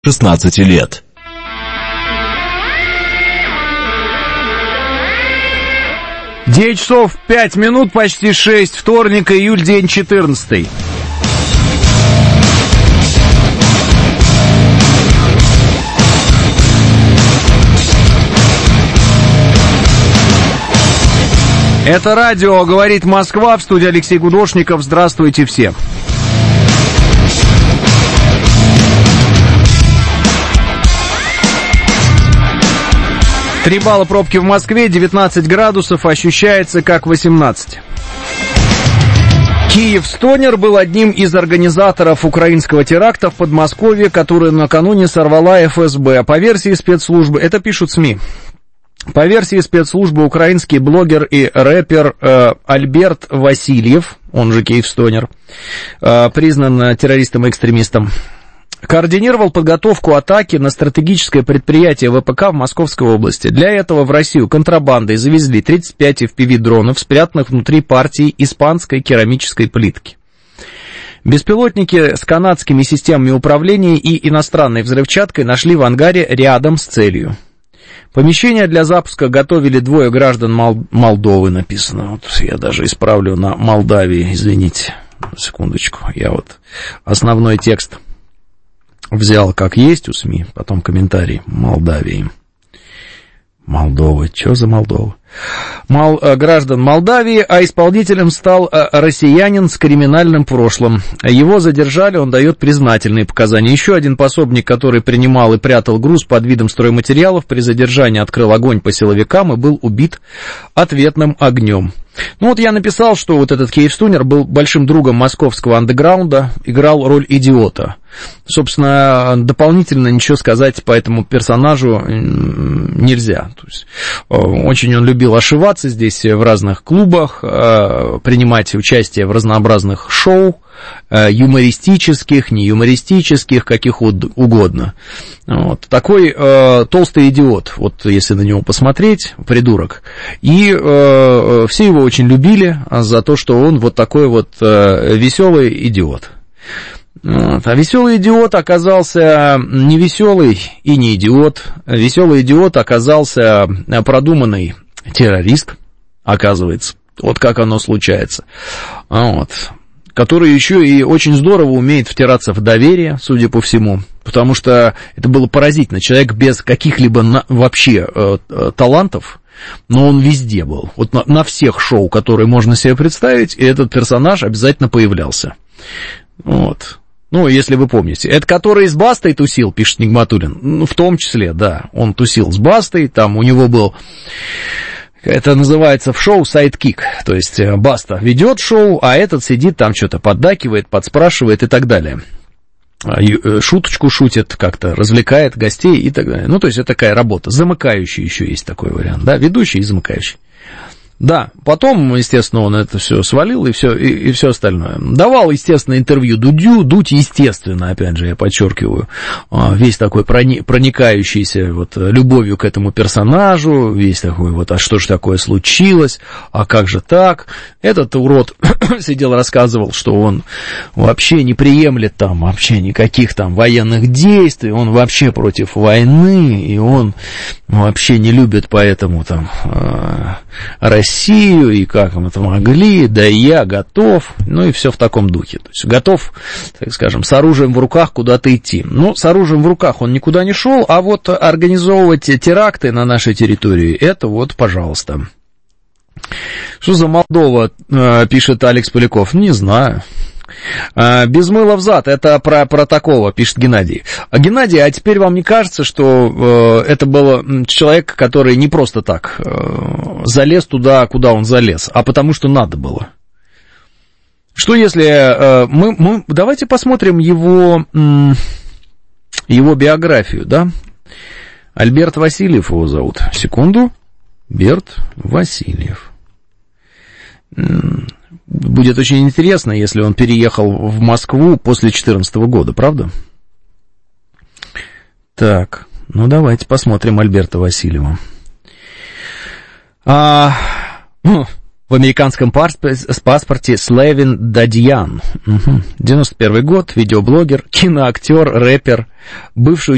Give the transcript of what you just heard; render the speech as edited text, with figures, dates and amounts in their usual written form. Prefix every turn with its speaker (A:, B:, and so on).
A: 16 лет.
B: Девять часов 5 минут, почти 6, вторник, июль, день 14. Это радио «Говорит Москва», в студии Алексей Гудошников. Здравствуйте всем. Три балла пробки в Москве, 19 градусов, ощущается как 18. Киевстонер был одним из организаторов украинского теракта в Подмосковье, который накануне сорвала ФСБ. По версии спецслужбы, это пишут СМИ, по версии спецслужбы, украинский блогер и рэпер Альберт Васильев, он же Киевстонер, признан террористом и экстремистом, координировал подготовку атаки на стратегическое предприятие ВПК в Московской области. Для этого в Россию контрабандой завезли 35 FPV-дронов, спрятанных внутри партии испанской керамической плитки. Беспилотники с канадскими системами управления и иностранной взрывчаткой нашли в ангаре рядом с целью. Помещение для запуска готовили двое граждан Молдовы, написано. Вот я даже исправлю на Молдавии, извините, секундочку. Я вот основной текст взял как есть у СМИ, потом комментарий Молдавии. Молдова, что за Молдова? Граждан Молдавии, а исполнителем стал россиянин с криминальным прошлым. Его задержали, он дает признательные показания. Еще один пособник, который принимал и прятал груз под видом стройматериалов, при задержании открыл огонь по силовикам и был убит ответным огнем. Ну вот я написал, что вот этот Киевстонер был большим другом московского андеграунда, играл роль идиота. Собственно, дополнительно ничего сказать по этому персонажу нельзя. То есть, очень он любил ошиваться здесь в разных клубах, принимать участие в разнообразных шоу, юмористических, не юмористических, каких угодно. Вот. Такой толстый идиот, вот если на него посмотреть, придурок. И все его очень любили за то, что он вот такой вот веселый идиот. Вот. А веселый идиот оказался не веселый и не идиот. Веселый идиот оказался продуманный террорист, оказывается. Вот как оно случается. Вот. Который еще и очень здорово умеет втираться в доверие, судя по всему, потому что это было поразительно. Человек без каких-либо вообще талантов, но он везде был. Вот на всех шоу, которые можно себе представить, и этот персонаж обязательно появлялся. Вот. Ну, если вы помните. Это который с Бастой тусил, пишет Нигматуллин. Ну, в том числе, да. Он тусил с Бастой, там у него был... Это называется в шоу сайдкик, то есть Баста ведет шоу, а этот сидит там что-то поддакивает, подспрашивает и так далее. Шуточку шутит, как-то развлекает гостей и так далее. Ну, то есть это такая работа. Замыкающий еще есть такой вариант, да, ведущий и замыкающий. Да, потом, естественно, он это все свалил и все остальное. Давал, естественно, интервью Дудю. Дудь, естественно, опять же, я подчеркиваю, весь такой проникающийся вот любовью к этому персонажу, весь такой вот, а что же такое случилось, а как же так? Этот урод сидел, рассказывал, что он вообще не приемлет там вообще никаких там военных действий, он вообще против войны, и он вообще не любит поэтому там Россию, и как им это могли, да и я готов, ну и все в таком духе. То есть готов, так скажем, с оружием в руках куда-то идти. Ну, с оружием в руках он никуда не шел, а вот организовывать теракты на нашей территории, это вот, пожалуйста. Что за Молдова, пишет Алекс Поляков, не знаю. Без мыла взад, это про такого, пишет Геннадий. Геннадий, а теперь вам не кажется, что это был человек, который не просто так залез туда, куда он залез, а потому что надо было? Что если мы давайте посмотрим его биографию, да? Альберт Васильев его зовут. Секунду. Берт Васильев. Будет очень интересно, если он переехал в Москву после 2014 года, правда? Так, ну давайте посмотрим Альберта Васильева. В американском паспорте Слевин Дадьян. 91 год, видеоблогер, киноактер, рэпер, бывший